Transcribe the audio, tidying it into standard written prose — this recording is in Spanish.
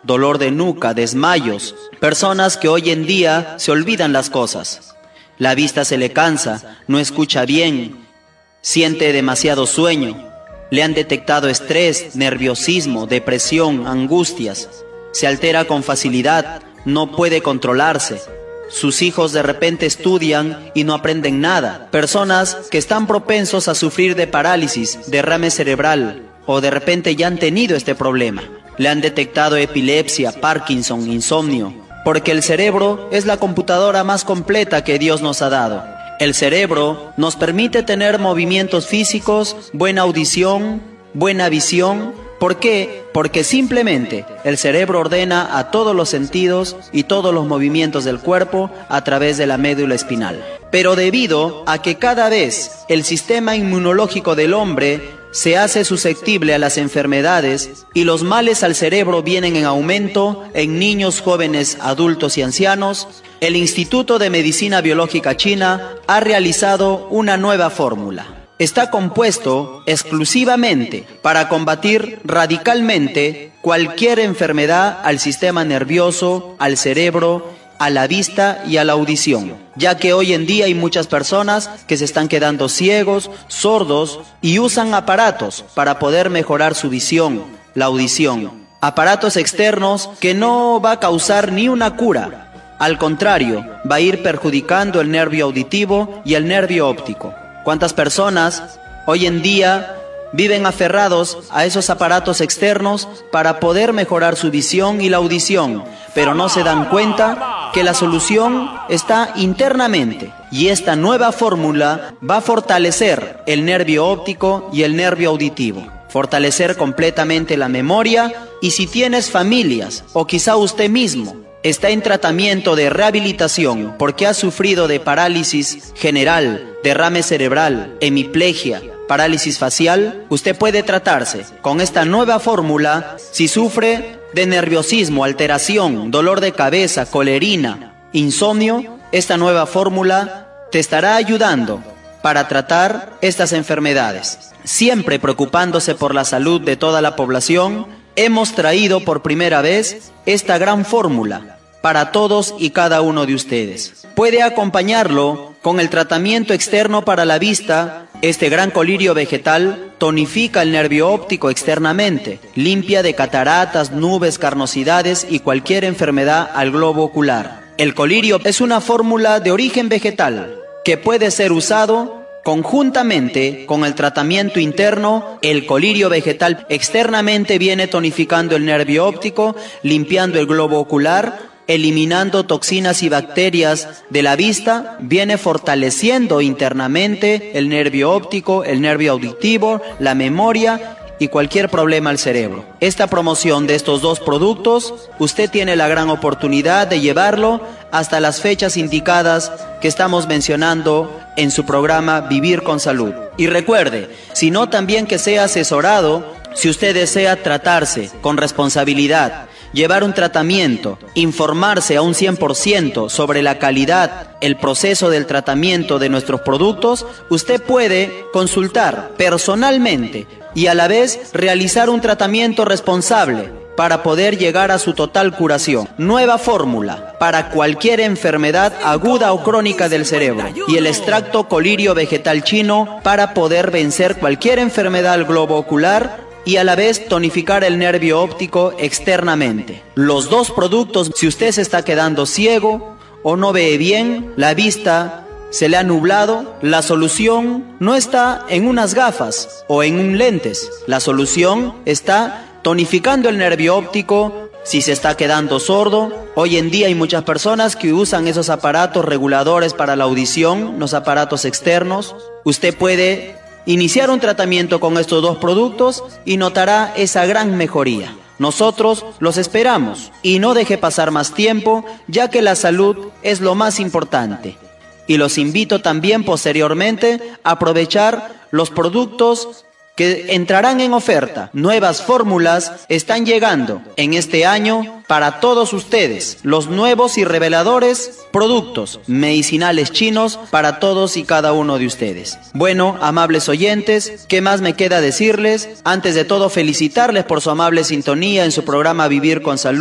dolor de nuca, desmayos, personas que hoy en día se olvidan las cosas. La vista se le cansa, no escucha bien, siente demasiado sueño, le han detectado estrés, nerviosismo, depresión, angustias, se altera con facilidad, no puede controlarse. Sus hijos de repente estudian y no aprenden nada. Personas que están propensos a sufrir de parálisis, derrame cerebral, o de repente ya han tenido este problema. Le han detectado epilepsia, Parkinson, insomnio, porque el cerebro es la computadora más completa que Dios nos ha dado. El cerebro nos permite tener movimientos físicos, buena audición, buena visión. ¿Por qué? Porque simplemente el cerebro ordena a todos los sentidos y todos los movimientos del cuerpo a través de la médula espinal. Pero debido a que cada vez el sistema inmunológico del hombre se hace susceptible a las enfermedades y los males al cerebro vienen en aumento en niños, jóvenes, adultos y ancianos, el Instituto de Medicina Biológica China ha realizado una nueva fórmula. Está compuesto exclusivamente para combatir radicalmente cualquier enfermedad al sistema nervioso, al cerebro, a la vista y a la audición, ya que hoy en día hay muchas personas que se están quedando ciegos, sordos y usan aparatos para poder mejorar su visión, la audición. Aparatos externos que no va a causar ni una cura, al contrario, va a ir perjudicando el nervio auditivo y el nervio óptico. ¿Cuántas personas hoy en día viven aferrados a esos aparatos externos para poder mejorar su visión y la audición, pero no se dan cuenta que la solución está internamente? Y esta nueva fórmula va a fortalecer el nervio óptico y el nervio auditivo, fortalecer completamente la memoria. Y si tienes familias o quizá usted mismo está en tratamiento de rehabilitación porque ha sufrido de parálisis general, derrame cerebral, hemiplegia, parálisis facial, usted puede tratarse con esta nueva fórmula. Si sufre de nerviosismo, alteración, dolor de cabeza, colerina, insomnio, esta nueva fórmula te estará ayudando para tratar estas enfermedades. Siempre preocupándose por la salud de toda la población, hemos traído por primera vez esta gran fórmula para todos y cada uno de ustedes. Puede acompañarlo con el tratamiento externo para la vista. Este gran colirio vegetal tonifica el nervio óptico externamente, limpia de cataratas, nubes, carnosidades y cualquier enfermedad al globo ocular. El colirio es una fórmula de origen vegetal que puede ser usado conjuntamente con el tratamiento interno. El colirio vegetal externamente viene tonificando el nervio óptico, limpiando el globo ocular, eliminando toxinas y bacterias de la vista, viene fortaleciendo internamente el nervio óptico, el nervio auditivo, la memoria y cualquier problema al cerebro. Esta promoción de estos dos productos, usted tiene la gran oportunidad de llevarlo hasta las fechas indicadas que estamos mencionando en su programa Vivir con Salud. Y recuerde, sino también que sea asesorado, si usted desea tratarse con responsabilidad, llevar un tratamiento, informarse a un 100% sobre la calidad, el proceso del tratamiento de nuestros productos, usted puede consultar personalmente y a la vez realizar un tratamiento responsable para poder llegar a su total curación. Nueva fórmula para cualquier enfermedad aguda o crónica del cerebro y el extracto colirio vegetal chino para poder vencer cualquier enfermedad al globo ocular y a la vez tonificar el nervio óptico externamente. Los dos productos, si usted se está quedando ciego o no ve bien, la vista se le ha nublado, la solución no está en unas gafas o en un lentes. La solución está tonificando el nervio óptico. Si se está quedando sordo, hoy en día hay muchas personas que usan esos aparatos reguladores para la audición, los aparatos externos. Usted puede iniciar un tratamiento con estos dos productos y notará esa gran mejoría. Nosotros los esperamos y no deje pasar más tiempo, ya que la salud es lo más importante. Y los invito también posteriormente a aprovechar los productos que entrarán en oferta. Nuevas fórmulas están llegando en este año para todos ustedes. Los nuevos y reveladores productos medicinales chinos para todos y cada uno de ustedes. Bueno, amables oyentes, ¿qué más me queda decirles? Antes de todo, felicitarles por su amable sintonía en su programa Vivir con Salud.